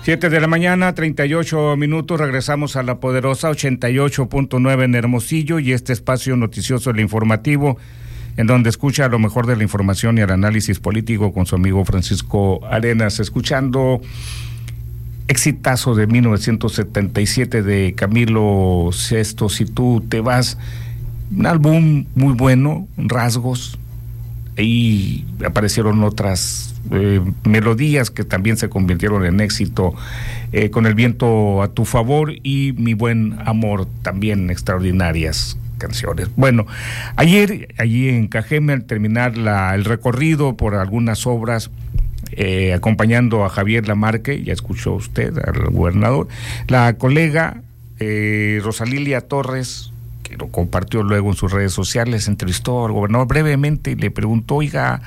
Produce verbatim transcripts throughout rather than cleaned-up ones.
Siete de la mañana, treinta y ocho minutos, regresamos a la poderosa ochenta y ocho punto nueve en Hermosillo y este espacio noticioso, el informativo, en donde escucha lo mejor de la información y el análisis político con su amigo Francisco Arenas, escuchando exitazo de mil novecientos setenta y siete de Camilo Sesto, Si tú te vas, un álbum muy bueno, rasgos, y aparecieron otras eh, melodías que también se convirtieron en éxito, eh, Con el viento a tu favor y Mi buen amor, también extraordinarias canciones. Bueno, ayer allí en Cajeme, al terminar la, el recorrido por algunas obras, eh, acompañando a Javier Lamarque, ya escuchó usted al gobernador, la colega eh, Rosalilia Torres, que lo compartió luego en sus redes sociales, entrevistó al gobernador brevemente y le preguntó, oiga,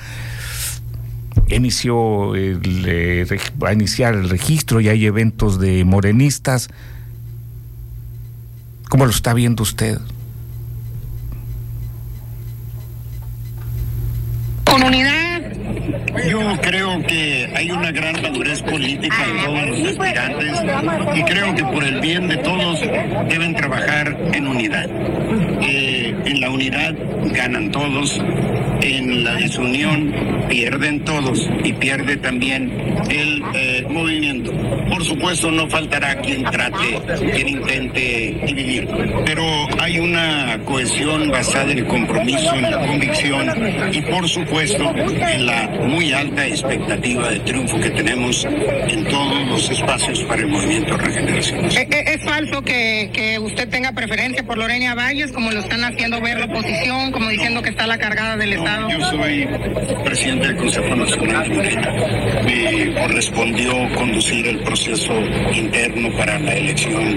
inició el, eh, va a iniciar el registro y hay eventos de morenistas, ¿cómo lo está viendo usted? Con unidad. Yo creo que hay una gran madurez política en todos los aspirantes y creo que por el bien de todos deben trabajar en unidad. Eh, en la unidad ganan todos, en la desunión pierden todos y pierde también el eh, movimiento. Por supuesto no faltará quien trate, quien intente dividir, pero hay una cohesión basada en el compromiso, en la convicción y por supuesto en la muy alta expectativa de triunfo que tenemos en todos los espacios para el movimiento Regeneración. ¿Es, es falso que, que usted tenga preferencia por Lorena Valles, como lo están haciendo ver la oposición, como diciendo que está la cargada del no, Estado? Yo soy presidente del Consejo Nacional de Morena. Me correspondió conducir el proceso interno para la elección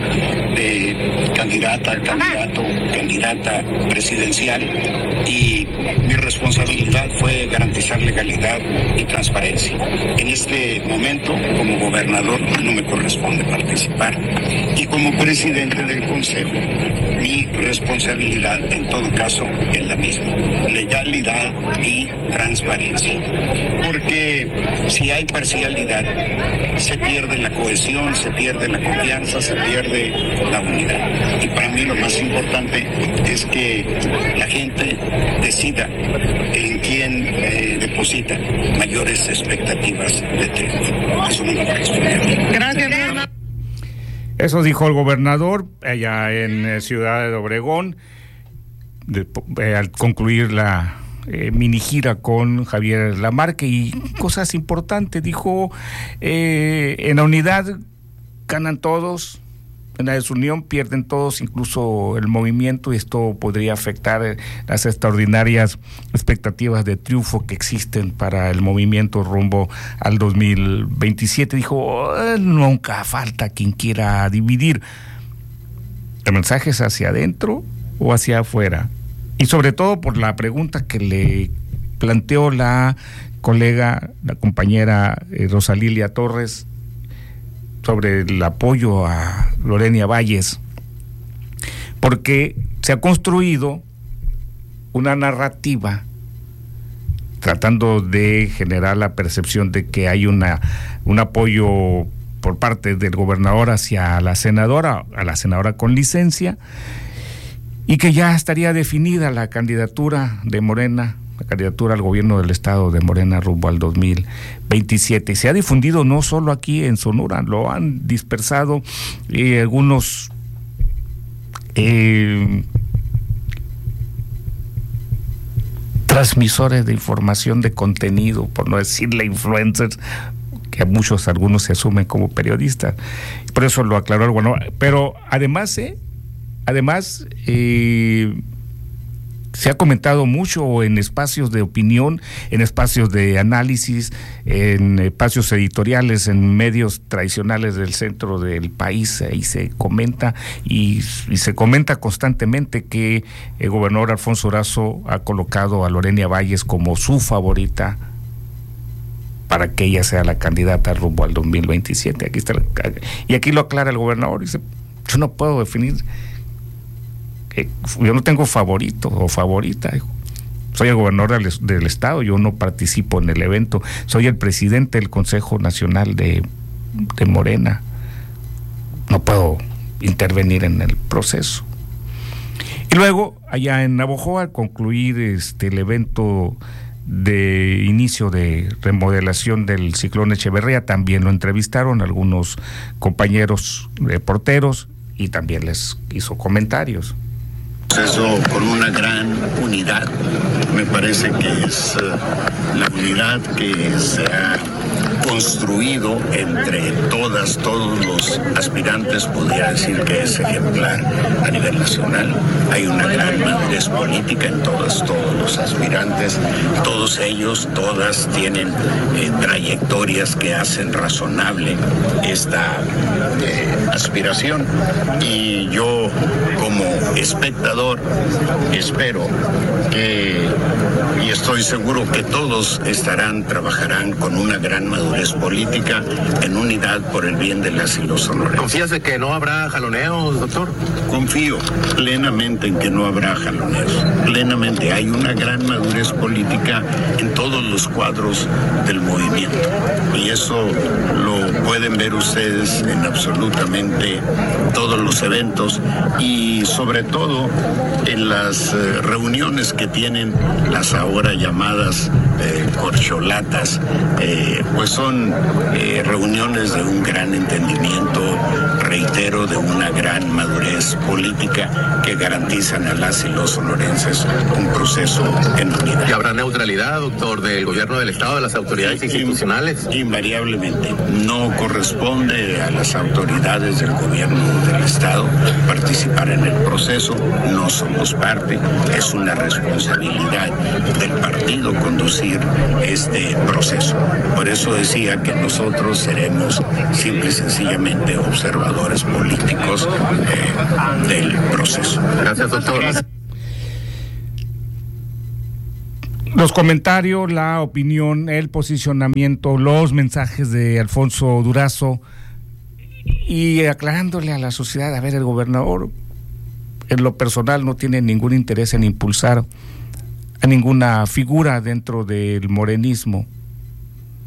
de candidata, candidato, candidata presidencial y mi responsabilidad fue garantizar legalidad y transparencia. En este momento, como gobernador, no me corresponde participar. Y como presidente del Consejo, mi responsabilidad, en todo caso, es la misma. Legalidad y transparencia. Porque si hay parcialidad, se pierde la cohesión, se pierde la confianza, se pierde la unidad. Y para mí lo más importante es que la gente decida en quién eh, deposita mayores expectativas de triunfo. Eso no me corresponde. Gracias, Diana. Eso dijo el gobernador allá en eh, Ciudad de Obregón, de, eh, al concluir la eh, mini gira con Javier Lamarque, y cosas importantes, dijo, eh, en la unidad ganan todos, en la desunión pierden todos, incluso el movimiento, y esto podría afectar las extraordinarias expectativas de triunfo que existen para el movimiento rumbo al dos mil veintisiete. Dijo, oh, nunca falta quien quiera dividir. ¿El mensaje es hacia adentro o hacia afuera? Y sobre todo por la pregunta que le planteó la colega, la compañera eh, Rosalilia Torres, sobre el apoyo a Lorena Valles, porque se ha construido una narrativa tratando de generar la percepción de que hay una un apoyo por parte del gobernador hacia la senadora, a la senadora con licencia, y que ya estaría definida la candidatura de Morena, la candidatura al gobierno del estado de Morena rumbo al dos mil veintisiete. Se ha difundido no solo aquí en Sonora, lo han dispersado eh, algunos eh, transmisores de información, de contenido, por no decirle influencers, que a muchos, algunos se asumen como periodistas. Por eso lo aclaró el bueno. Pero además, eh, además, eh, se ha comentado mucho en espacios de opinión, en espacios de análisis, en espacios editoriales, en medios tradicionales del centro del país. Ahí se comenta y, y se comenta constantemente que el gobernador Alfonso Durazo ha colocado a Lorena Valles como su favorita para que ella sea la candidata rumbo al dos mil veintisiete. Aquí está, y aquí lo aclara el gobernador, dice, yo no puedo definir, eh, yo no tengo favorito o favorita, hijo. Soy el gobernador del, del estado, yo no participo en el evento, soy el presidente del Consejo Nacional de de Morena. No puedo intervenir en el proceso. Y luego, allá en Navojoa, al concluir este, el evento de inicio de remodelación del Ciclón Echeverría, también lo entrevistaron algunos compañeros reporteros y también les hizo comentarios. Eso con una gran unidad, me parece que es uh, la unidad que se ha construido entre todas, todos los aspirantes, podría decir que es ejemplar a nivel nacional. Hay una gran madurez política en todas, todos los aspirantes, todos ellos, todas tienen eh, trayectorias que hacen razonable esta eh, aspiración, y yo como espectador espero que, y estoy seguro que todos estarán, trabajarán con una gran madurez política en unidad por el bien de las y los sonorenses. ¿Confías de que no habrá jaloneos, doctor? Confío plenamente en que no habrá jaloneos. Plenamente. Hay una gran madurez política en todos los cuadros del movimiento. Y eso lo pueden ver ustedes en absolutamente todos los eventos y sobre todo en las eh, reuniones que tienen las ahora llamadas eh, corcholatas, eh, pues son eh, reuniones de un gran entendimiento, reitero, de una gran madurez política que garantizan a las y los sonorenses un proceso en unidad. ¿Y habrá neutralidad, doctor, del gobierno del Estado, de las autoridades sí, institucionales? Invariablemente. No corresponde a las autoridades del gobierno del Estado participar en el proceso. No somos parte. Es una responsabilidad del partido conducir este proceso. Por eso decía que nosotros seremos simple y sencillamente observadores políticos eh, del proceso. Gracias, doctor. Los comentarios, la opinión, el posicionamiento, los mensajes de Alfonso Durazo y aclarándole a la sociedad, a ver, el gobernador en lo personal no tiene ningún interés en impulsar a ninguna figura dentro del morenismo.